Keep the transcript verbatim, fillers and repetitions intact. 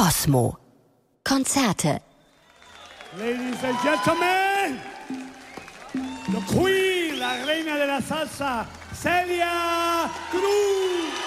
Kosmo. Konzerte. Ladies and Gentlemen, the Queen, la reina de la salsa, Celia Cruz.